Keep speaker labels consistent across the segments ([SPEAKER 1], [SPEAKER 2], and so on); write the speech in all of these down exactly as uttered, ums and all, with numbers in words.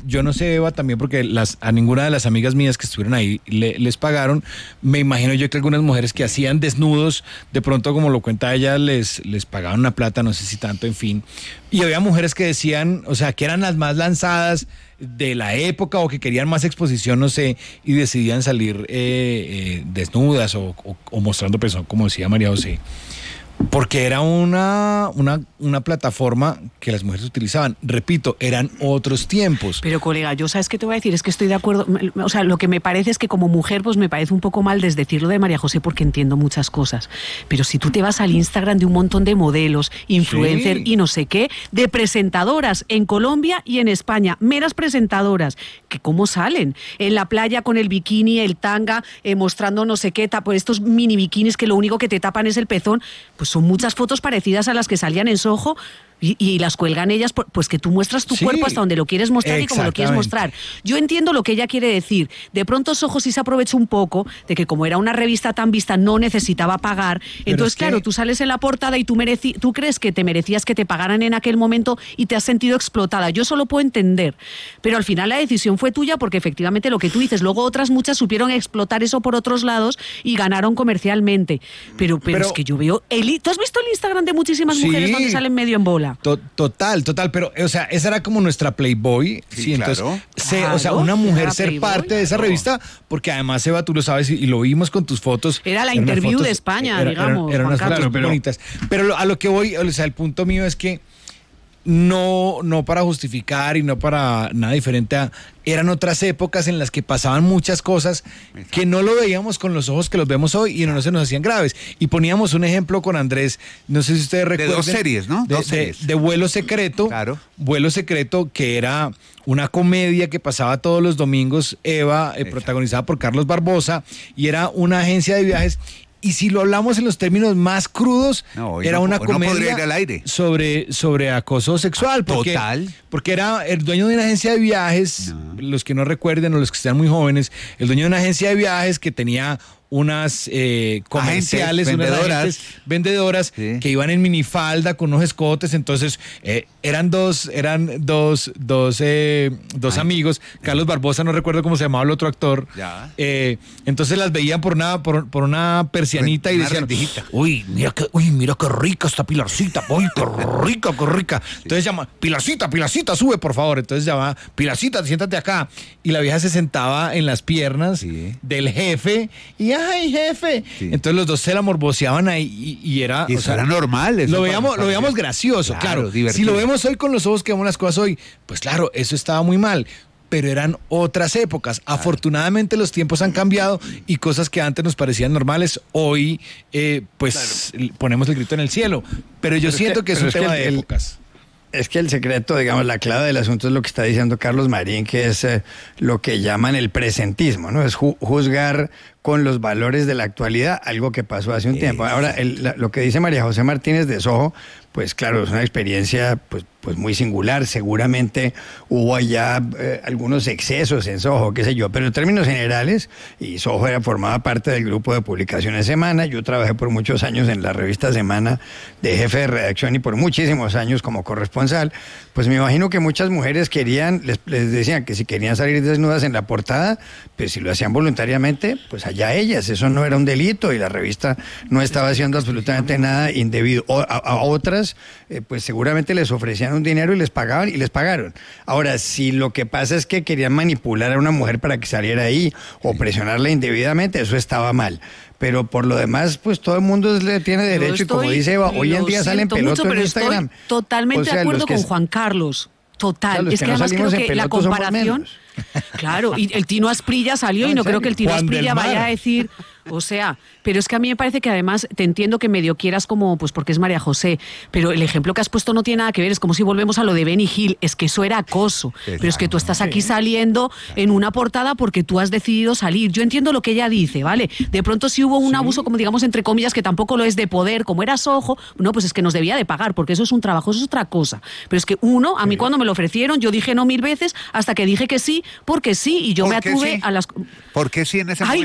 [SPEAKER 1] yo no sé, Eva, también porque las, a ninguna de las amigas mías que estuvieron ahí le, les pagaron. Me imagino yo que algunas mujeres que hacían desnudos, de pronto, como lo cuenta ella, les, les pagaban una plata, no sé si tanto, en fin. Y había mujeres que decían, o sea, que eran las más lanzadas de la época o que querían más exposición, no sé, y decidían salir eh, eh, desnudas o, o, o mostrando peso, como decía María José. Porque era una, una, una plataforma que las mujeres utilizaban. Repito, eran otros tiempos.
[SPEAKER 2] Pero, colega, yo sabes qué te voy a decir, es que estoy de acuerdo. O sea, lo que me parece es que como mujer, pues me parece un poco mal desdecirlo de María José porque entiendo muchas cosas. Pero si tú te vas al Instagram de un montón de modelos, influencer sí. y no sé qué, de presentadoras en Colombia y en España, meras presentadoras, que cómo salen en la playa con el bikini, el tanga, eh, mostrando no sé qué, por estos mini bikinis que lo único que te tapan es el pezón, pues son muchas fotos parecidas a las que salían en Soho y, y las cuelgan ellas, pues que tú muestras tu sí, cuerpo hasta donde lo quieres mostrar y como lo quieres mostrar. Yo entiendo lo que ella quiere decir. De pronto Soho sí se aprovechó un poco de que como era una revista tan vista no necesitaba pagar. Pero entonces, es claro, que... tú sales en la portada y tú, mereci... tú crees que te merecías que te pagaran en aquel momento y te has sentido explotada. Yo eso lo puedo entender. Pero al final la decisión fue tuya porque efectivamente lo que tú dices, luego otras muchas supieron explotar eso por otros lados y ganaron comercialmente. Pero, pero, pero... es que yo veo... El... ¿Tú has visto el Instagram de muchísimas sí. mujeres donde salen medio en bola?
[SPEAKER 1] Total, total, pero o sea, esa era como nuestra Playboy, sí, sí entonces,
[SPEAKER 3] claro.
[SPEAKER 1] Se,
[SPEAKER 2] claro,
[SPEAKER 1] o sea, una mujer ser
[SPEAKER 2] Playboy,
[SPEAKER 1] parte de esa
[SPEAKER 3] claro.
[SPEAKER 1] revista, porque además, Eva, tú lo sabes y, y lo vimos con tus fotos.
[SPEAKER 2] Era la interview fotos, de España, era, digamos.
[SPEAKER 1] Eran unas fotos
[SPEAKER 3] pero...
[SPEAKER 1] bonitas. Pero lo, a lo que voy, o sea, el punto mío es que no, no para justificar y no para nada diferente a... Eran otras épocas en las que pasaban muchas cosas que no lo veíamos con los ojos que los vemos hoy y no se nos hacían graves. Y poníamos un ejemplo con Andrés, no sé si ustedes recuerdan.
[SPEAKER 3] De dos series, ¿no?
[SPEAKER 1] De,
[SPEAKER 3] dos series.
[SPEAKER 1] De, de Vuelo Secreto.
[SPEAKER 3] Claro.
[SPEAKER 1] Vuelo Secreto, que era una comedia que pasaba todos los domingos, Eva, eh, protagonizada por Carlos Barbosa, y era una agencia de viajes. Y si lo hablamos en los términos más crudos,
[SPEAKER 3] no,
[SPEAKER 1] era
[SPEAKER 3] no,
[SPEAKER 1] una
[SPEAKER 3] no
[SPEAKER 1] comedia
[SPEAKER 3] ir al aire.
[SPEAKER 1] Sobre, sobre acoso sexual. Porque,
[SPEAKER 3] Total.
[SPEAKER 1] Porque era el dueño de una agencia de viajes, no. los que no recuerden o los que estén muy jóvenes, el dueño de una agencia de viajes que tenía unas eh, comerciales,
[SPEAKER 3] agentes,
[SPEAKER 1] unas
[SPEAKER 3] vendedoras,
[SPEAKER 1] agentes, vendedoras sí. que iban en minifalda con unos escotes, entonces eh, eran dos, eran dos, dos, eh, dos Ay. amigos, Carlos Barbosa, no recuerdo cómo se llamaba el otro actor, eh, entonces las veían por una, por, por una persianita una y decían, rendijita. uy, mira que, uy, mira qué rica esta Pilarcita, uy, qué rica, qué rica, sí. entonces llama, Pilarcita, Pilarcita, sube por favor, entonces llama, Pilarcita, siéntate acá, y la vieja se sentaba en las piernas sí. del jefe, y ay, jefe. Sí. Entonces los dos se la morboseaban ahí y, y era...
[SPEAKER 3] Y
[SPEAKER 1] o
[SPEAKER 3] eso
[SPEAKER 1] sea,
[SPEAKER 3] era normal. Eso
[SPEAKER 1] lo veíamos, lo veíamos gracioso, claro. claro. Si lo vemos hoy con los ojos que vemos las cosas hoy, pues claro, eso estaba muy mal. Pero eran otras épocas. Claro. Afortunadamente los tiempos han cambiado y cosas que antes nos parecían normales, hoy eh, pues claro. ponemos el grito en el cielo. Pero yo pero siento es que, que es un es tema de el, épocas.
[SPEAKER 4] Es que el secreto, digamos, la clave del asunto es lo que está diciendo Carlos Marín, que es eh, lo que llaman el presentismo, ¿no? Es ju- juzgar con los valores de la actualidad algo que pasó hace un sí. tiempo. Ahora, el, la, lo que dice María José Martínez de Soho, pues claro, es una experiencia pues, pues muy singular. Seguramente hubo allá eh, algunos excesos en Soho, qué sé yo, pero en términos generales, y Soho era, formaba parte del grupo de publicaciones Semana. Yo trabajé por muchos años en la revista Semana de jefe de redacción y por muchísimos años como corresponsal. Pues me imagino que muchas mujeres querían, les, les decían que si querían salir desnudas en la portada, pues si lo hacían voluntariamente, pues allá ellas, eso no era un delito y la revista no estaba haciendo absolutamente nada indebido. O, a, a otras, eh, pues seguramente les ofrecían un dinero y les pagaban y les pagaron. Ahora, si lo que pasa es que querían manipular a una mujer para que saliera ahí o presionarla indebidamente, eso estaba mal. Pero por lo demás, pues todo el mundo le tiene derecho y como dice Eva, hoy en día salen pelotos en Instagram.
[SPEAKER 2] Estoy totalmente o sea, de acuerdo con Juan Carlos. Total, o sea, es que, que no además creo que la comparación, claro, y el Tino Asprilla salió no, y no creo que el Tino Juan Asprilla vaya a decir, o sea, pero es que a mí me parece que además, te entiendo que medio quieras como, pues porque es María José, pero el ejemplo que has puesto no tiene nada que ver, es como si volvemos a lo de Benny Hill, es que eso era acoso, exacto. Pero es que tú estás aquí saliendo en una portada porque tú has decidido salir, yo entiendo lo que ella dice, ¿vale? De pronto si hubo un sí. abuso, como digamos, entre comillas, que tampoco lo es de poder, como era Soho, no, pues es que nos debía de pagar, porque eso es un trabajo, eso es otra cosa, pero es que uno, a mí sí. cuando me lo ofrecieron, yo dije no mil veces, hasta que dije que sí, porque sí, y yo me atuve
[SPEAKER 3] sí?
[SPEAKER 2] a las...
[SPEAKER 3] ¿Por qué sí en ese
[SPEAKER 2] Ay,
[SPEAKER 3] momento?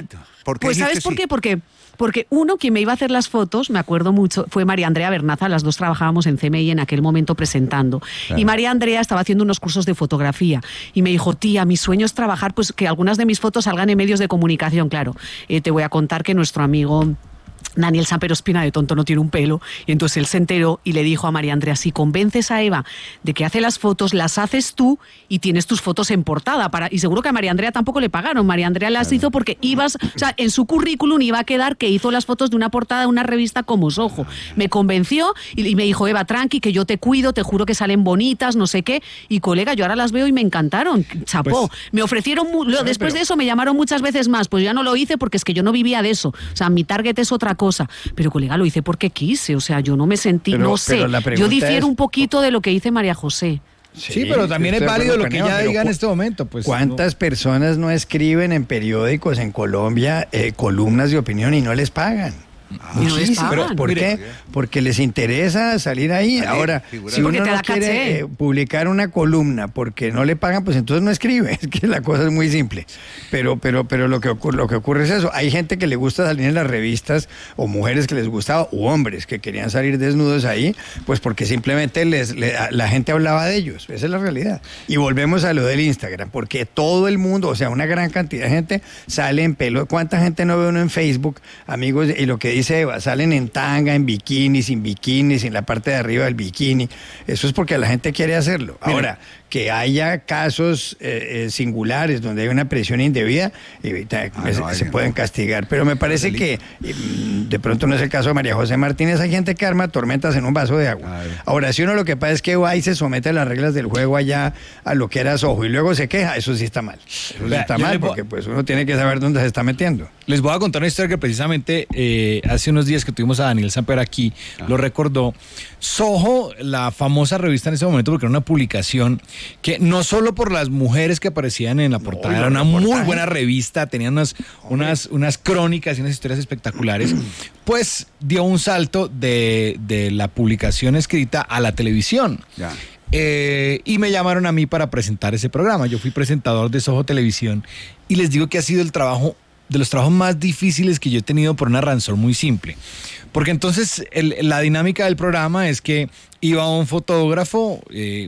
[SPEAKER 3] ¿Por qué
[SPEAKER 2] pues ¿sabes por
[SPEAKER 3] sí?
[SPEAKER 2] qué? Porque, porque uno, quien me iba a hacer las fotos, me acuerdo mucho, fue María Andrea Bernaza, las dos trabajábamos en C M I en aquel momento presentando. Claro. Y María Andrea estaba haciendo unos cursos de fotografía y me dijo, tía, mi sueño es trabajar, pues que algunas de mis fotos salgan en medios de comunicación, claro. Eh, te voy a contar que nuestro amigo Daniel Sampero Espina, de tonto no tiene un pelo, y entonces él se enteró y le dijo a María Andrea, si convences a Eva de que hace las fotos, las haces tú y tienes tus fotos en portada. Para... Y seguro que a María Andrea tampoco le pagaron, María Andrea las claro. hizo porque ibas, o sea, en su currículum iba a quedar que hizo las fotos de una portada de una revista como Soho. Me convenció y, y me dijo, Eva, tranqui, que yo te cuido, te juro que salen bonitas, no sé qué, y colega, yo ahora las veo y me encantaron, chapó. Pues, me ofrecieron, mu- no, después pero... de eso me llamaron muchas veces más, pues ya no lo hice porque es que yo no vivía de eso, o sea, mi target es otra cosa, pero colega, lo hice porque quise, o sea, yo no me sentí, pero, no sé, yo difiero es... un poquito de lo que dice María José.
[SPEAKER 1] Sí, sí, pero también es válido lo que ella diga en este momento. Pues,
[SPEAKER 4] ¿cuántas no? personas no escriben en periódicos en Colombia eh, columnas de opinión y no les pagan?
[SPEAKER 2] Ah, Muchísimo.
[SPEAKER 4] ¿Pero por Mire. qué? Porque les interesa salir ahí. Ahí Ahora, si uno no quiere eh, publicar una columna porque no le pagan, pues entonces no escribe. Es que la cosa es muy simple. Pero, pero, pero lo que ocurre, lo que ocurre es eso. Hay gente que le gusta salir en las revistas, o mujeres que les gustaba, o hombres que querían salir desnudos ahí, pues porque simplemente les, les, la gente hablaba de ellos. Esa es la realidad. Y volvemos a lo del Instagram, porque todo el mundo, o sea, una gran cantidad de gente sale en pelo. ¿Cuánta gente no ve uno en Facebook, amigos? Y lo que dice Eva, salen en tanga, en bikini, sin bikini, sin la parte de arriba del bikini. Eso es porque la gente quiere hacerlo. Ahora, que haya casos eh, eh, singulares donde hay una presión indebida, eh, ah, no, se, se pueden castigar. Pero me parece que eh, de pronto no es el caso de María José Martínez. Hay gente que arma tormentas en un vaso de agua. Ay. Ahora, si uno lo que pasa es que va y se somete a las reglas del juego allá, a lo que era Soho, y luego se queja, eso sí está mal. Eso sí está mal porque pues uno tiene que saber dónde se está metiendo.
[SPEAKER 1] Les voy a contar una historia que precisamente eh, hace unos días que tuvimos a Daniel Sampero aquí, ah. lo recordó. Soho, la famosa revista en ese momento, porque era una publicación que no solo por las mujeres que aparecían en la portada, no, era una reportaje. Muy buena revista, tenían unas, unas, unas crónicas y unas historias espectaculares, pues dio un salto de, de la publicación escrita a la televisión. Ya. Eh, y me llamaron a mí para presentar ese programa. Yo fui presentador de Soho Televisión y les digo que ha sido el trabajo de los trabajos más difíciles que yo he tenido por una razón muy simple. Porque entonces el, la dinámica del programa es que iba un fotógrafo eh,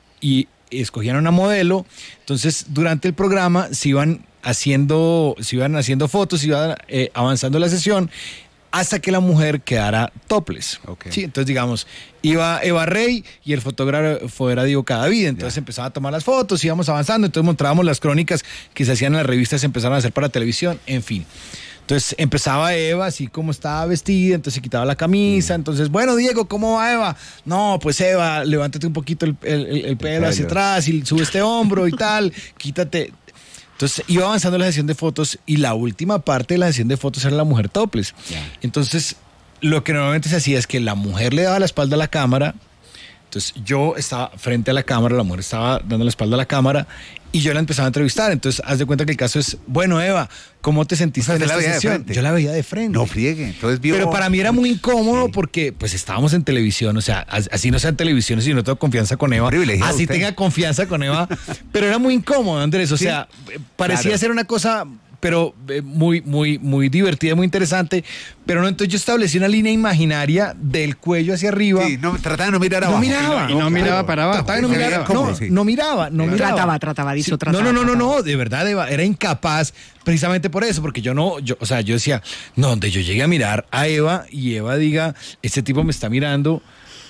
[SPEAKER 1] y escogían una modelo, entonces durante el programa se iban haciendo, se iban haciendo fotos, se iba eh, avanzando la sesión hasta que la mujer quedara topless. Okay. Sí, entonces digamos, iba Eva Rey y el fotógrafo era Diego Cadavid, entonces yeah. empezaba a tomar las fotos, íbamos avanzando, entonces mostrábamos las crónicas que se hacían en las revistas, se empezaron a hacer para televisión, en fin. Entonces empezaba Eva, así como estaba vestida, entonces se quitaba la camisa, mm. entonces, bueno, Diego, ¿cómo va Eva? No, pues Eva, levántate un poquito el, el, el, el pelo hacia atrás y sube este hombro y tal, quítate. Entonces iba avanzando la sesión de fotos y la última parte de la sesión de fotos era la mujer topless. Yeah. Entonces, lo que normalmente se hacía es que la mujer le daba la espalda a la cámara, entonces yo estaba frente a la cámara, la mujer estaba dando la espalda a la cámara y yo la empezaba a entrevistar. Entonces, haz de cuenta que el caso es, bueno, Eva, ¿cómo te sentiste en esta sesión? Yo la veía de frente.
[SPEAKER 3] No friegue. Entonces vio...
[SPEAKER 1] Pero para mí era muy incómodo sí. porque pues estábamos en televisión, o sea, así no sea en televisión, si no tengo confianza con Eva, así usted. tenga confianza con Eva, pero era muy incómodo, Andrés, o sí. sea, parecía claro. ser una cosa... pero eh, muy, muy, muy divertida, muy interesante, pero no, entonces yo establecí una línea imaginaria del cuello hacia arriba.
[SPEAKER 3] Sí, no, trataba de no mirar abajo.
[SPEAKER 1] No miraba.
[SPEAKER 4] Y no, no miraba para abajo.
[SPEAKER 1] Trataba de no mirar, no, sí. no miraba, no miraba.
[SPEAKER 2] Trataba, trataba, dicho
[SPEAKER 1] sí.
[SPEAKER 2] trataba.
[SPEAKER 1] No, no, no,
[SPEAKER 2] trataba.
[SPEAKER 1] no, no, de verdad, Eva, era incapaz precisamente por eso, porque yo no, yo, o sea, yo decía, no, donde yo llegue a mirar a Eva y Eva diga, este tipo me está mirando.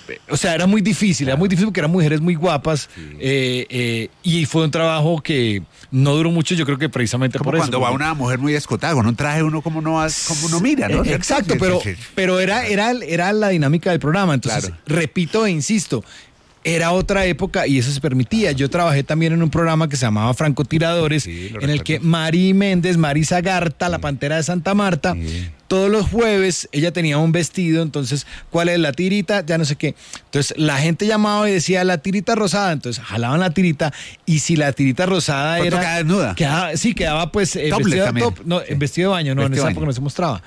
[SPEAKER 1] O sea, era muy difícil, claro. era muy difícil porque eran mujeres muy guapas sí. eh, eh, y fue un trabajo que no duró mucho, yo creo que precisamente
[SPEAKER 3] como
[SPEAKER 1] por eso.
[SPEAKER 3] Cuando va una mujer muy escotada, con un traje uno como no, como no mira, ¿no?
[SPEAKER 1] Eh, exacto, sí, pero, sí, sí. pero era, era, era la dinámica del programa, entonces claro. repito e insisto, era otra época y eso se permitía. Yo trabajé también en un programa que se llamaba Francotiradores, sí, en recuerdo. el que Mari Méndez, Mari Zagarta, sí. la Pantera de Santa Marta, sí. todos los jueves ella tenía un vestido, entonces, ¿cuál es la tirita? Ya no sé qué. Entonces, la gente llamaba y decía, la tirita rosada, entonces jalaban la tirita y si la tirita rosada era...
[SPEAKER 3] quedaba desnuda?
[SPEAKER 1] Quedaba, sí, quedaba pues eh, vestido, top, no, sí. vestido de baño, no, vestido en esa época no se mostraba.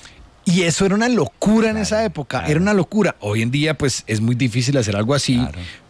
[SPEAKER 1] Y eso era una locura en claro, esa época, claro. era una locura. Hoy en día, pues, es muy difícil hacer algo así, claro.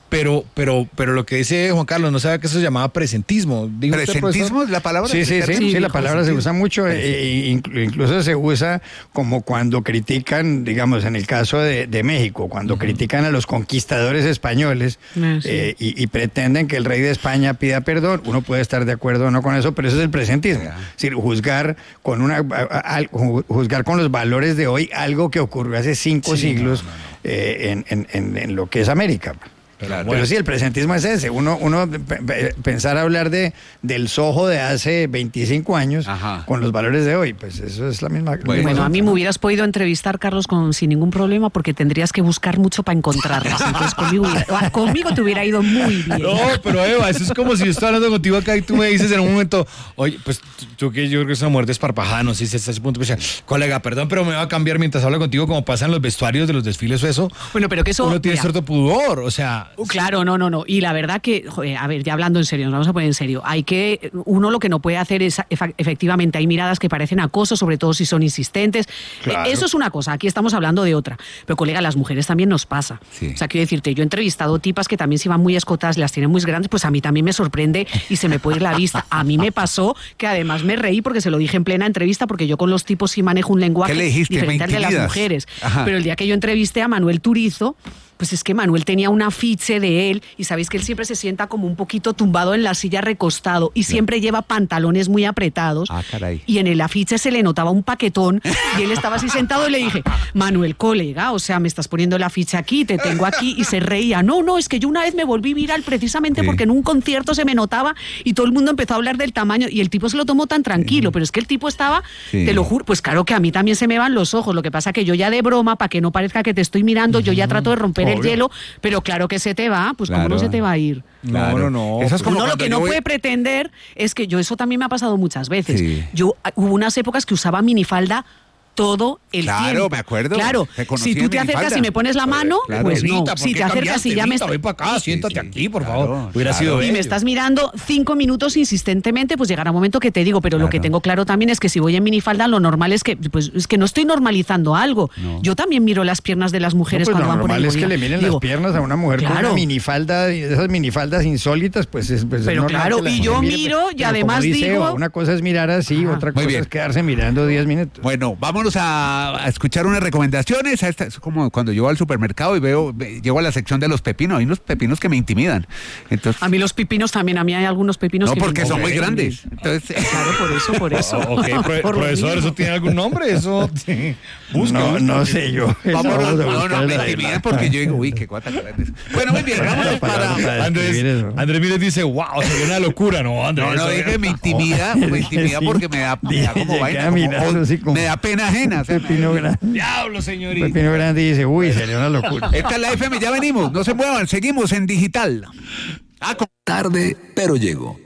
[SPEAKER 1] pero, pero, pero lo que dice Juan Carlos, no sabía que eso se llamaba presentismo.
[SPEAKER 3] ¿Digo ¿Presentismo es la palabra?
[SPEAKER 4] Sí, sí, sí, sí, sí la palabra se usa mucho, e incluso se usa como cuando critican, digamos, en el caso de, de México, cuando uh-huh. critican a los conquistadores españoles uh, sí. eh, y, y pretenden que el rey de España pida perdón. Uno puede estar de acuerdo o no con eso, pero eso es el presentismo. Uh-huh. Es decir, juzgar con, una, a, a, juzgar con los valores de hoy algo que ocurrió hace cinco sí, siglos no, no, no. Eh, en, en, en, en lo que es América. Pero, claro, bueno. pero sí, el presentismo es ese. Uno, uno p- pensar hablar de del Soho de hace veinticinco años Ajá. con los valores de hoy, pues eso es la misma.
[SPEAKER 2] Bueno, bueno a mí me hubieras podido entrevistar, Carlos, con, sin ningún problema, porque tendrías que buscar mucho para encontrarlas. Entonces conmigo, conmigo te hubiera ido muy bien.
[SPEAKER 1] No, pero Eva, eso es como si yo estoy hablando contigo acá y tú me dices en un momento, oye, pues tú que yo creo que es una mujer desparpajada, no sé si hasta ese punto, pues, colega, perdón, pero me va a cambiar mientras hablo contigo como pasa en los vestuarios de los desfiles o eso.
[SPEAKER 2] Bueno, pero que eso...
[SPEAKER 1] Uno tiene mira, cierto pudor, o sea...
[SPEAKER 2] Claro, no, no, no. Y la verdad que, joder, a ver, ya hablando en serio, nos vamos a poner en serio. Hay que, uno lo que no puede hacer es, efectivamente, hay miradas que parecen acoso, sobre todo si son insistentes. Claro. Eso es una cosa, aquí estamos hablando de otra. Pero, colega, a las mujeres también nos pasa. Sí. O sea, quiero decirte, yo he entrevistado tipas que también se van muy escotadas, las tienen muy grandes, pues a mí también me sorprende y se me puede ir la vista. A mí me pasó que además me reí porque se lo dije en plena entrevista, porque yo con los tipos sí manejo un lenguaje diferente al de las mujeres. Ajá. Pero el día que yo entrevisté a Manuel Turizo, pues es que Manuel tenía un afiche de él y sabéis que él siempre se sienta como un poquito tumbado en la silla recostado y siempre sí. lleva pantalones muy apretados.
[SPEAKER 3] Ah, caray.
[SPEAKER 2] Y en el afiche se le notaba un paquetón y él estaba así sentado y le dije, Manuel, colega, o sea, me estás poniendo el afiche aquí, te tengo aquí, y se reía. No, no, es que yo una vez me volví viral precisamente sí. porque en un concierto se me notaba y todo el mundo empezó a hablar del tamaño y el tipo se lo tomó tan tranquilo, sí. pero es que el tipo estaba, sí. te lo juro, pues claro que a mí también se me van los ojos, lo que pasa que yo ya de broma, para que no parezca que te estoy mirando, yo ya trato de romper Obvio. el hielo, pero claro que se te va, pues claro. ¿cómo no se te va a ir?
[SPEAKER 1] Claro. No, no, no.
[SPEAKER 2] Eso es como Uno lo que no voy... puede pretender es que yo, eso también me ha pasado muchas veces. Sí. Yo hubo unas épocas que usaba minifalda todo el
[SPEAKER 3] claro,
[SPEAKER 2] tiempo.
[SPEAKER 3] Claro, me acuerdo.
[SPEAKER 2] Claro, si tú te acercas y me pones la mano, claro. pues no.
[SPEAKER 1] Evita,
[SPEAKER 2] si te acercas y ya me...
[SPEAKER 1] Ven para acá, siéntate sí, sí, aquí, por
[SPEAKER 3] claro,
[SPEAKER 1] favor. Hubiera
[SPEAKER 3] claro.
[SPEAKER 1] sido
[SPEAKER 2] Y
[SPEAKER 1] bello.
[SPEAKER 2] me estás mirando cinco minutos insistentemente, pues llegará un momento que te digo, pero claro. lo que tengo claro también es que si voy en minifalda, lo normal es que, pues, es que no estoy normalizando algo. No. Yo también miro las piernas de las mujeres
[SPEAKER 4] no, pues
[SPEAKER 2] cuando van por
[SPEAKER 4] el Lo normal es que le miren digo, las piernas a una mujer claro. con una minifalda, esas minifaldas insólitas, pues es pues
[SPEAKER 2] Pero
[SPEAKER 4] es
[SPEAKER 2] claro, y yo mire, miro y además digo... Eva,
[SPEAKER 4] una cosa es mirar así, ah, otra cosa bien. es quedarse mirando diez minutos.
[SPEAKER 3] Bueno, vámonos a, a escuchar una recomendación. Esta es como cuando yo voy al supermercado y veo, llego a la sección de los pepinos, hay unos pepinos que me intimidan. Entonces,
[SPEAKER 2] a mí los pepinos también, a mí hay algunos pepinos
[SPEAKER 3] no,
[SPEAKER 2] que
[SPEAKER 3] porque
[SPEAKER 2] me
[SPEAKER 3] son muy grandes. Entonces,
[SPEAKER 2] claro, por eso, por eso.
[SPEAKER 1] Oh, ok, pro, por profesor, ¿eso tiene algún nombre? Eso sí.
[SPEAKER 4] Busca, no, no sé yo.
[SPEAKER 3] Vámonos, no, no, me intimidan porque yo digo, uy, qué cuata grandes. Bueno, muy bien, vámonos para...
[SPEAKER 1] Andrés, Andrés Mírez dice, wow, sería una locura, ¿no, Andrés?
[SPEAKER 3] No, no, dije, me intimida, me intimida porque me da, me da como vaina, me da pena ajena.
[SPEAKER 4] Pepino grande.
[SPEAKER 1] Diablo, señorita.
[SPEAKER 4] Pepino grande dice, uy, sería una locura.
[SPEAKER 3] Esta es la F M, ya venimos, no se muevan, seguimos en digital.
[SPEAKER 5] Ah, con... Tarde, pero llego.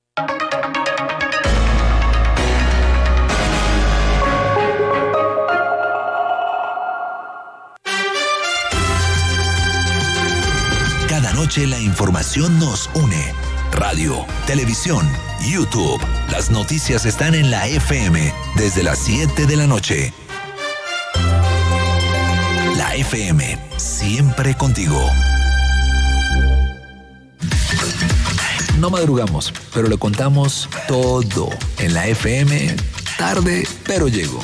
[SPEAKER 5] Cada noche la información nos une. Radio, televisión, YouTube. Las noticias están en la F M desde las siete de la noche. La F M, siempre contigo. No madrugamos, pero le contamos todo en la F M. Tarde, pero llego.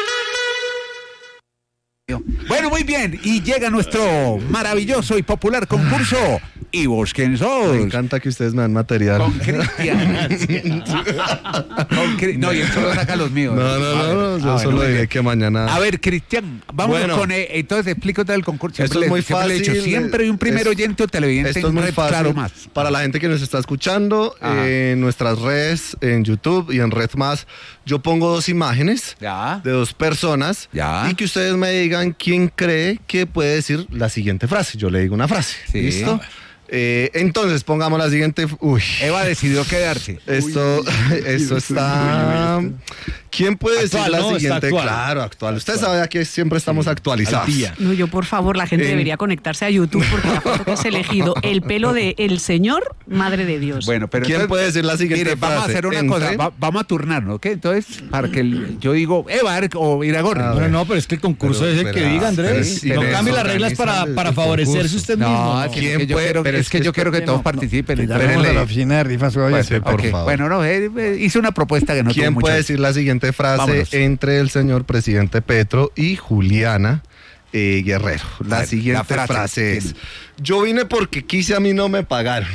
[SPEAKER 3] Bueno, muy bien, y llega nuestro maravilloso y popular concurso. ¿Y vos quién sos?
[SPEAKER 6] Me encanta que ustedes me dan material.
[SPEAKER 3] Con Cristian. Cri... No, y él solo saca los míos.
[SPEAKER 6] No, no, no, no yo ah, solo bueno, diré que mañana...
[SPEAKER 3] A ver, Cristian, vamos bueno, con... Eh, entonces, explícate del concurso.
[SPEAKER 6] Esto es muy
[SPEAKER 3] siempre
[SPEAKER 6] fácil.
[SPEAKER 3] Le he dicho, siempre hay un primer es, oyente o televidente.
[SPEAKER 6] Esto es muy fácil. Claro más. Para la gente que nos está escuchando, eh, en nuestras redes, en YouTube y en Red Más, yo pongo dos imágenes
[SPEAKER 3] ya.
[SPEAKER 6] de dos personas
[SPEAKER 3] ya.
[SPEAKER 6] y que ustedes me digan quién cree que puede decir la siguiente frase. Yo le digo una frase.
[SPEAKER 3] Sí.
[SPEAKER 6] ¿Listo? Eh, entonces, pongamos la siguiente... Uy.
[SPEAKER 3] Eva decidió quedarse.
[SPEAKER 6] Esto,
[SPEAKER 3] uy, uy, uy,
[SPEAKER 6] esto
[SPEAKER 3] uy,
[SPEAKER 6] está...
[SPEAKER 3] uy, uy, uy.
[SPEAKER 6] ¿Quién puede
[SPEAKER 1] Actual,
[SPEAKER 6] decir la
[SPEAKER 1] ¿no? Está
[SPEAKER 6] siguiente?
[SPEAKER 1] actual.
[SPEAKER 6] Claro, actual. Usted sabe que siempre estamos actualizados.
[SPEAKER 1] al día.
[SPEAKER 2] No, yo por favor, la gente
[SPEAKER 6] En-
[SPEAKER 2] debería conectarse a YouTube porque la foto que has elegido, el pelo de el señor, madre de Dios.
[SPEAKER 3] Bueno, pero
[SPEAKER 6] ¿Quién
[SPEAKER 3] entonces,
[SPEAKER 6] puede decir la siguiente
[SPEAKER 3] mire, vamos a
[SPEAKER 6] frase?
[SPEAKER 3] hacer una
[SPEAKER 6] Entre-
[SPEAKER 3] cosa, va- vamos a turnar, ¿ok? Entonces, para que el- yo digo Eva o Iragorri.
[SPEAKER 6] A
[SPEAKER 1] No,
[SPEAKER 6] ver.
[SPEAKER 1] no, pero es que el concurso
[SPEAKER 6] Pero,
[SPEAKER 1] es el que
[SPEAKER 6] espera,
[SPEAKER 1] diga,
[SPEAKER 6] pero
[SPEAKER 1] Andrés.
[SPEAKER 6] sí,
[SPEAKER 1] no
[SPEAKER 6] pero
[SPEAKER 1] cambie
[SPEAKER 6] eso,
[SPEAKER 1] las reglas para,
[SPEAKER 6] organizan
[SPEAKER 1] para
[SPEAKER 6] el
[SPEAKER 1] favorecerse
[SPEAKER 6] concurso.
[SPEAKER 1] usted
[SPEAKER 3] No,
[SPEAKER 1] mismo.
[SPEAKER 3] es que
[SPEAKER 6] ¿Quién
[SPEAKER 3] yo
[SPEAKER 6] puede?
[SPEAKER 3] quiero,
[SPEAKER 6] Pero
[SPEAKER 3] es
[SPEAKER 6] es
[SPEAKER 3] que
[SPEAKER 6] que
[SPEAKER 3] yo quiero que
[SPEAKER 6] esto-
[SPEAKER 3] todos
[SPEAKER 6] no,
[SPEAKER 3] participen.
[SPEAKER 4] Ya
[SPEAKER 3] Entonces,
[SPEAKER 4] vamos a
[SPEAKER 3] le-
[SPEAKER 4] la oficina de rifas hoy.
[SPEAKER 3] Pues,
[SPEAKER 6] Sí, por
[SPEAKER 3] ok.
[SPEAKER 6] favor.
[SPEAKER 3] Bueno, no, eh, eh, hice una propuesta que no tuvo
[SPEAKER 6] ¿Quién
[SPEAKER 3] mucho
[SPEAKER 6] puede
[SPEAKER 3] éxito.
[SPEAKER 6] decir la siguiente frase
[SPEAKER 3] Vámonos.
[SPEAKER 6] entre el señor presidente Petro y Juliana eh, Guerrero? La
[SPEAKER 3] A ver,
[SPEAKER 6] siguiente
[SPEAKER 3] la frase,
[SPEAKER 6] frase, es:
[SPEAKER 3] ¿quién?
[SPEAKER 6] yo vine porque quise, a mí no me pagaron.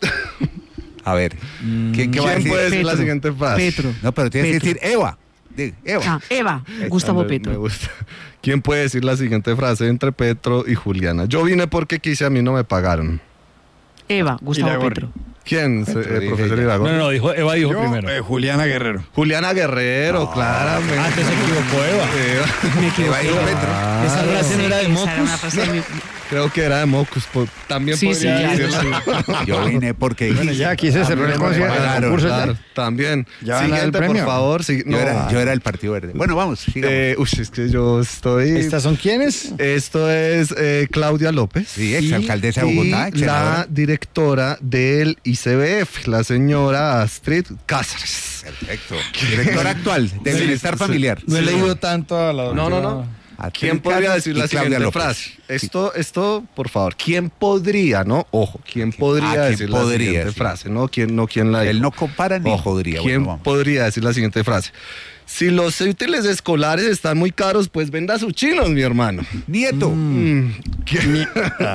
[SPEAKER 3] A ver, ¿quién, qué va a
[SPEAKER 6] ¿Quién
[SPEAKER 3] decir?
[SPEAKER 6] puede decir la
[SPEAKER 2] Petro,
[SPEAKER 6] siguiente frase?
[SPEAKER 2] Petro.
[SPEAKER 3] No, pero tienes
[SPEAKER 2] Petro.
[SPEAKER 3] que decir Eva. Di, Eva.
[SPEAKER 2] Ah, Eva, Gustavo
[SPEAKER 6] Andrés, Me
[SPEAKER 2] Petro.
[SPEAKER 6] gusta. ¿Quién puede decir la siguiente frase entre Petro y Juliana? Yo vine porque quise, a mí no me pagaron.
[SPEAKER 2] Eva, Gustavo
[SPEAKER 4] Iragorri.
[SPEAKER 2] Petro.
[SPEAKER 6] ¿Quién, se-
[SPEAKER 3] Petro,
[SPEAKER 6] eh,
[SPEAKER 3] dije
[SPEAKER 6] profesor
[SPEAKER 3] ya.
[SPEAKER 6] Iragorri?
[SPEAKER 1] No, no, no, dijo, Eva dijo
[SPEAKER 4] Yo,
[SPEAKER 1] primero.
[SPEAKER 4] eh, Juliana Guerrero.
[SPEAKER 6] Juliana Guerrero, claramente.
[SPEAKER 1] Antes se equivocó Eva.
[SPEAKER 6] Eh,
[SPEAKER 2] Me equivoqué.
[SPEAKER 3] Eva dijo Petro.
[SPEAKER 1] Esa frase no era de
[SPEAKER 2] Esa era una
[SPEAKER 1] Mocus.
[SPEAKER 2] frase de-
[SPEAKER 6] creo que era de Mocus. po- También
[SPEAKER 2] Sí, sí,
[SPEAKER 6] podría
[SPEAKER 2] claro,
[SPEAKER 6] decirla.
[SPEAKER 3] Yo vine porque
[SPEAKER 4] Bueno, ya aquí se cerró el concierto. el
[SPEAKER 3] Claro,
[SPEAKER 4] concurso ya.
[SPEAKER 6] Claro, también.
[SPEAKER 4] ¿Ya van a dar el
[SPEAKER 6] Siguiente, por
[SPEAKER 4] premio?
[SPEAKER 6] favor. sí-
[SPEAKER 3] yo,
[SPEAKER 6] no,
[SPEAKER 3] era, yo era el Partido Verde. Bueno, vamos, sigamos.
[SPEAKER 6] eh, uy, es que yo estoy...
[SPEAKER 1] ¿Estas son quiénes?
[SPEAKER 6] Esto es eh, Claudia López.
[SPEAKER 3] Sí, exalcaldesa de Bogotá,
[SPEAKER 6] Y la
[SPEAKER 3] senadora.
[SPEAKER 6] directora del I C B F, la señora Astrid Cáceres.
[SPEAKER 3] Perfecto. Directora actual de
[SPEAKER 6] Sí,
[SPEAKER 3] Bienestar
[SPEAKER 6] sí.
[SPEAKER 3] Familiar.
[SPEAKER 1] No he leído tanto a la
[SPEAKER 6] No, no,
[SPEAKER 1] doctora.
[SPEAKER 6] no.
[SPEAKER 3] Astrid
[SPEAKER 6] ¿Quién podría
[SPEAKER 3] Cáceres
[SPEAKER 6] decir
[SPEAKER 3] y
[SPEAKER 6] la
[SPEAKER 3] Claudia
[SPEAKER 6] siguiente
[SPEAKER 3] López.
[SPEAKER 6] frase? Esto, esto, por favor, ¿quién podría, no? Ojo, ¿quién podría
[SPEAKER 3] Ah, ¿quién
[SPEAKER 6] decir
[SPEAKER 3] podría
[SPEAKER 6] la siguiente
[SPEAKER 3] decir?
[SPEAKER 6] frase? No, ¿quién, no, quién la
[SPEAKER 3] Él
[SPEAKER 6] dijo?
[SPEAKER 3] no compara ni
[SPEAKER 6] Ojo,
[SPEAKER 3] podría.
[SPEAKER 6] ¿Quién
[SPEAKER 3] Bueno, vamos.
[SPEAKER 6] podría decir la siguiente frase? Si los útiles escolares están muy caros, pues venda sus chinos, mi hermano.
[SPEAKER 3] Nieto.
[SPEAKER 6] Mm, ¿quién?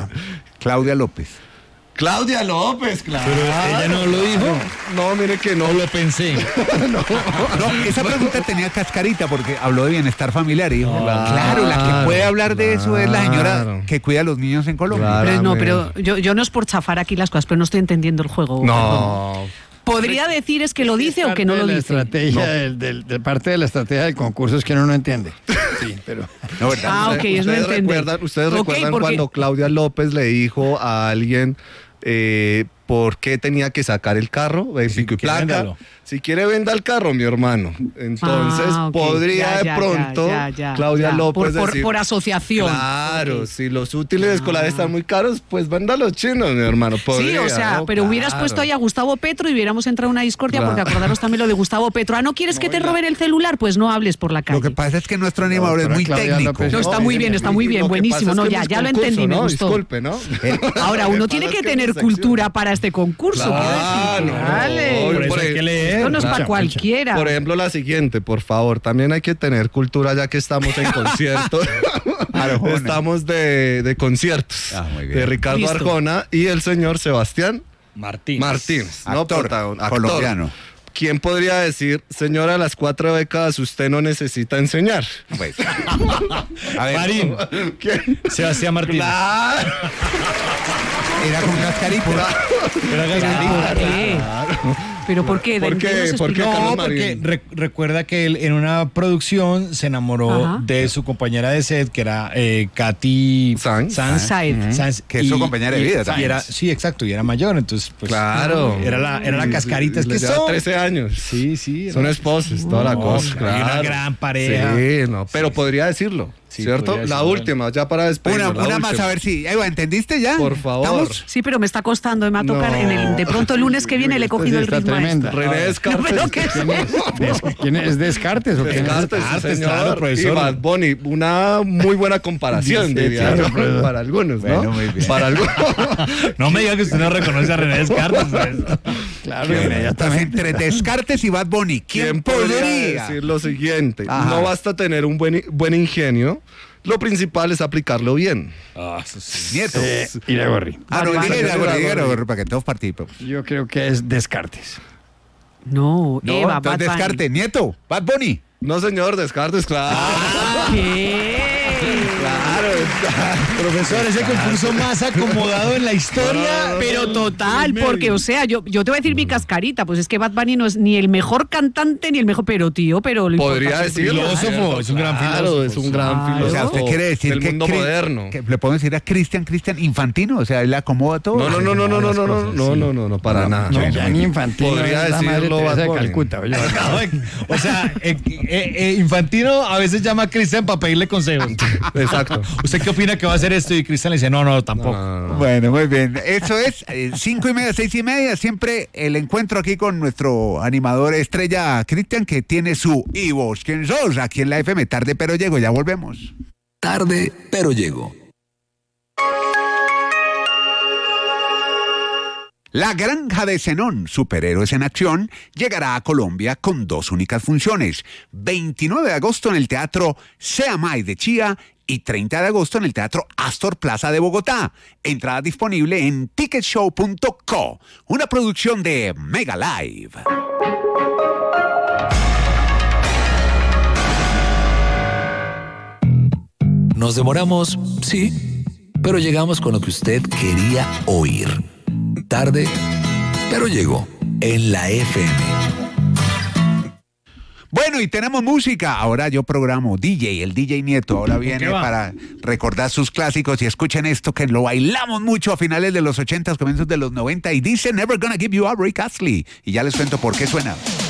[SPEAKER 3] Claudia López.
[SPEAKER 6] Claudia López, claro.
[SPEAKER 1] Pero ella no lo dijo.
[SPEAKER 6] No, mire que no.
[SPEAKER 1] No lo pensé.
[SPEAKER 3] No, esa pregunta tenía cascarita porque habló de bienestar familiar y dijo,
[SPEAKER 6] Claro,
[SPEAKER 3] claro, la que puede hablar de eso es la señora
[SPEAKER 6] claro.
[SPEAKER 3] que cuida a los niños en Colombia.
[SPEAKER 6] Claro.
[SPEAKER 2] Pero no,
[SPEAKER 6] Claramente.
[SPEAKER 2] pero yo, yo no es por chafar aquí las cosas, pero no estoy entendiendo el juego.
[SPEAKER 6] No.
[SPEAKER 2] ¿Podría decir es que lo dice o que no lo
[SPEAKER 4] la
[SPEAKER 2] dice?
[SPEAKER 4] estrategia del, del- de parte de la estrategia del concurso es que uno no entiende. Sí, pero
[SPEAKER 3] No, ¿verdad?
[SPEAKER 2] Ah, ok, es no
[SPEAKER 6] ¿Ustedes
[SPEAKER 2] entender.
[SPEAKER 6] recuerdan, ustedes
[SPEAKER 2] Ok,
[SPEAKER 6] recuerdan
[SPEAKER 2] porque-
[SPEAKER 6] cuando Claudia López le dijo a alguien eh, por qué tenía que sacar el carro? Eh,
[SPEAKER 1] Si
[SPEAKER 6] pico y
[SPEAKER 1] quiere,
[SPEAKER 6] placa.
[SPEAKER 1] véndalo.
[SPEAKER 6] Si quiere, venda el carro, mi hermano. Entonces,
[SPEAKER 2] Ah, ok.
[SPEAKER 6] podría
[SPEAKER 2] Ya,
[SPEAKER 6] de
[SPEAKER 2] ya,
[SPEAKER 6] pronto
[SPEAKER 2] ya, ya,
[SPEAKER 6] Claudia
[SPEAKER 2] ya.
[SPEAKER 6] López
[SPEAKER 2] Por, por-
[SPEAKER 6] decir...
[SPEAKER 2] por asociación.
[SPEAKER 6] Claro,
[SPEAKER 2] Ok.
[SPEAKER 6] si los útiles escolares están muy caros, pues venda los chinos, mi hermano.
[SPEAKER 2] Sí,
[SPEAKER 6] Podría,
[SPEAKER 2] o sea,
[SPEAKER 6] ¿no?
[SPEAKER 2] pero hubieras
[SPEAKER 6] Claro.
[SPEAKER 2] puesto ahí a Gustavo Petro y hubiéramos entrado en una discordia
[SPEAKER 6] Claro.
[SPEAKER 2] porque acordaros también lo de Gustavo Petro. Ah, ¿no quieres que te roben el celular? Pues no hables por la calle.
[SPEAKER 3] Lo que pasa es que nuestro animador es
[SPEAKER 4] doctora
[SPEAKER 3] muy
[SPEAKER 4] Claudia
[SPEAKER 3] técnico.
[SPEAKER 4] López.
[SPEAKER 2] No, está muy bien, está muy bien,
[SPEAKER 6] Lo que
[SPEAKER 2] buenísimo.
[SPEAKER 6] pasa es
[SPEAKER 2] No,
[SPEAKER 6] que
[SPEAKER 2] ya,
[SPEAKER 6] no es
[SPEAKER 2] ya lo
[SPEAKER 6] concurso,
[SPEAKER 2] entendí, me
[SPEAKER 6] ¿no?
[SPEAKER 2] gustó.
[SPEAKER 6] Disculpe, ¿no?
[SPEAKER 2] Ahora,
[SPEAKER 6] Lo que
[SPEAKER 2] uno
[SPEAKER 6] pasa
[SPEAKER 2] tiene
[SPEAKER 6] es
[SPEAKER 2] que
[SPEAKER 6] que
[SPEAKER 2] tener
[SPEAKER 6] es sección.
[SPEAKER 2] cultura para este concurso. quiero
[SPEAKER 6] Claro,
[SPEAKER 2] decir.
[SPEAKER 6] no,
[SPEAKER 2] Vale.
[SPEAKER 6] no,
[SPEAKER 1] Por eso
[SPEAKER 6] por
[SPEAKER 1] hay que
[SPEAKER 6] ejemplo,
[SPEAKER 1] leer.
[SPEAKER 2] Esto no es
[SPEAKER 4] Claro.
[SPEAKER 2] para cualquiera.
[SPEAKER 6] Por ejemplo, la siguiente, por favor. También hay que tener cultura ya que estamos en concierto.
[SPEAKER 3] Arjona.
[SPEAKER 6] Estamos de, de conciertos.
[SPEAKER 3] Ah, muy bien.
[SPEAKER 6] De Ricardo
[SPEAKER 2] Listo.
[SPEAKER 6] Arjona y el señor Sebastián
[SPEAKER 1] Martín.
[SPEAKER 6] Martínez. ¿no?
[SPEAKER 3] Actor,
[SPEAKER 6] Protagon- actor.
[SPEAKER 3] colombiano.
[SPEAKER 6] ¿Quién podría decir, señora, a las cuatro décadas usted no necesita enseñar?
[SPEAKER 3] Pues. A ver,
[SPEAKER 1] Marín.
[SPEAKER 6] ¿Quién?
[SPEAKER 1] Sebastián Martínez.
[SPEAKER 6] Claro.
[SPEAKER 3] era con cascarita.
[SPEAKER 1] Era Gascarita.
[SPEAKER 2] ¿Por qué? ¿Pero por qué?
[SPEAKER 6] ¿Por qué?
[SPEAKER 2] Denos
[SPEAKER 6] ¿Por qué,
[SPEAKER 2] explicación.
[SPEAKER 6] Carlos
[SPEAKER 1] No,
[SPEAKER 6] Marín?
[SPEAKER 1] porque re- recuerda que él en una producción se enamoró
[SPEAKER 2] Ajá.
[SPEAKER 1] de su compañera de set, que era eh, Katy
[SPEAKER 6] Sanz.
[SPEAKER 2] Saed.
[SPEAKER 1] Sanz,
[SPEAKER 3] Que es su compañera de vida
[SPEAKER 1] y
[SPEAKER 3] también.
[SPEAKER 1] era, sí, exacto, y era mayor, entonces, pues.
[SPEAKER 6] Claro.
[SPEAKER 1] Era la, era la
[SPEAKER 6] Y-
[SPEAKER 1] cascarita. Es
[SPEAKER 6] le
[SPEAKER 1] que
[SPEAKER 6] lleva
[SPEAKER 1] son.
[SPEAKER 6] trece años.
[SPEAKER 1] Sí, sí.
[SPEAKER 6] Son
[SPEAKER 1] era-
[SPEAKER 6] esposos, toda la
[SPEAKER 1] No,
[SPEAKER 6] cosa.
[SPEAKER 1] claro, y una
[SPEAKER 6] claro.
[SPEAKER 1] gran pareja.
[SPEAKER 6] Sí, no, pero podría decirlo,
[SPEAKER 1] Sí,
[SPEAKER 6] ¿cierto?
[SPEAKER 1] podría
[SPEAKER 6] La
[SPEAKER 1] decirlo.
[SPEAKER 6] última, ya para despedirnos.
[SPEAKER 3] Una,
[SPEAKER 6] la
[SPEAKER 3] una más
[SPEAKER 6] última.
[SPEAKER 3] a ver si. Eva, ¿entendiste ya?
[SPEAKER 6] Por favor.
[SPEAKER 3] ¿Estamos?
[SPEAKER 2] Sí, pero me está costando, me va a tocar
[SPEAKER 6] No.
[SPEAKER 2] en el, de pronto el lunes que viene le he
[SPEAKER 4] Esto
[SPEAKER 2] cogido
[SPEAKER 4] sí
[SPEAKER 2] el
[SPEAKER 4] está
[SPEAKER 2] ritmo a
[SPEAKER 4] tremendo.
[SPEAKER 2] esto.
[SPEAKER 6] René
[SPEAKER 2] No,
[SPEAKER 6] Descartes.
[SPEAKER 2] pero ¿qué es
[SPEAKER 6] ¿Quién
[SPEAKER 2] eso?
[SPEAKER 4] Des- ¿quién es Descartes o quién es?
[SPEAKER 6] Descartes, sí,
[SPEAKER 1] Descartes,
[SPEAKER 6] señor.
[SPEAKER 1] claro, profesor.
[SPEAKER 6] Y Bad Bunny, una muy buena comparación,
[SPEAKER 4] Sí,
[SPEAKER 6] diría
[SPEAKER 4] claro,
[SPEAKER 6] yo,
[SPEAKER 4] pero-
[SPEAKER 6] para algunos, ¿no?
[SPEAKER 3] Bueno, muy bien.
[SPEAKER 6] Para algunos.
[SPEAKER 1] No me diga que usted no reconoce a René Descartes. pues.
[SPEAKER 4] Claro,
[SPEAKER 3] Entonces,
[SPEAKER 4] inmediatamente.
[SPEAKER 3] entre Descartes y Bad Bunny, ¿quién,
[SPEAKER 6] ¿Quién podría
[SPEAKER 3] podría?
[SPEAKER 6] decir lo siguiente?
[SPEAKER 3] Ajá.
[SPEAKER 6] No basta tener un buen, buen ingenio, lo principal es aplicarlo bien.
[SPEAKER 1] Ah, eso sí.
[SPEAKER 3] Nieto.
[SPEAKER 4] Eh, Iragorri.
[SPEAKER 3] ah, no,
[SPEAKER 2] Bad
[SPEAKER 3] diga
[SPEAKER 2] Bunny.
[SPEAKER 3] Iragorri, diga Iragorri, para que todos participemos.
[SPEAKER 4] Yo creo que es Descartes.
[SPEAKER 2] No,
[SPEAKER 3] No,
[SPEAKER 2] Eva,
[SPEAKER 3] entonces
[SPEAKER 2] Bad Bunny.
[SPEAKER 3] Descartes. Nieto, Bad Bunny.
[SPEAKER 6] No, señor, Descartes, claro.
[SPEAKER 2] ¿Qué?
[SPEAKER 6] Claro.
[SPEAKER 1] Profesor, ese concurso más acomodado en la historia.
[SPEAKER 2] Pero total, porque, o sea, yo, yo te voy a decir mi cascarita, pues es que Bad Bunny no es ni el mejor cantante ni el mejor, pero tío, pero lo
[SPEAKER 6] podría
[SPEAKER 2] importante
[SPEAKER 6] decirlo.
[SPEAKER 1] Filósofo, es un gran filósofo.
[SPEAKER 6] Es un gran
[SPEAKER 2] Claro.
[SPEAKER 6] filósofo.
[SPEAKER 3] O sea, usted quiere decir
[SPEAKER 6] del
[SPEAKER 3] que,
[SPEAKER 6] mundo
[SPEAKER 3] Cri-
[SPEAKER 6] moderno.
[SPEAKER 3] que le podemos decir a Cristian, Cristian Infantino, o sea, él le acomoda todo.
[SPEAKER 6] No, no, no, no, no, no, no, no, no, no, no, no, para nada.
[SPEAKER 4] No, ya ni Infantino.
[SPEAKER 6] Podría
[SPEAKER 4] es la madre
[SPEAKER 6] decirlo
[SPEAKER 4] Teresa
[SPEAKER 6] Bad
[SPEAKER 4] de
[SPEAKER 6] Bunny.
[SPEAKER 4] Calcuta, oye.
[SPEAKER 1] O sea, eh, eh, eh, Infantino a veces llama a Cristian para pedirle consejos.
[SPEAKER 6] Exacto.
[SPEAKER 1] ¿Usted qué opina que va a hacer esto? Y Cristian le dice, no, no, tampoco.
[SPEAKER 6] No, no, no.
[SPEAKER 3] Bueno, muy bien. Eso es eh, cinco y media, seis y media. Siempre el encuentro aquí con nuestro animador estrella, Cristian, que tiene su ¿Y vos quién sos? Aquí en la F M. Tarde, pero llego. Ya volvemos.
[SPEAKER 5] Tarde, pero llego.
[SPEAKER 3] La Granja de Zenón, Superhéroes en Acción, llegará a Colombia con dos únicas funciones. veintinueve de agosto en el Teatro Seamay de Chía y treinta de agosto en el Teatro Astor Plaza de Bogotá. Entrada disponible en ticket show punto co, una producción de Mega Live.
[SPEAKER 5] Nos demoramos, sí, pero llegamos con lo que usted quería oír. Tarde, pero llegó en la F M.
[SPEAKER 3] Bueno, y tenemos música. Ahora yo programo D J, el D J Nieto. Ahora viene
[SPEAKER 1] va?
[SPEAKER 3] para recordar sus clásicos y escuchen esto que lo bailamos mucho a finales de los ochentas, comienzos de los noventa y dice Never Gonna Give You Up, Rick Astley. Y ya les cuento por qué suena.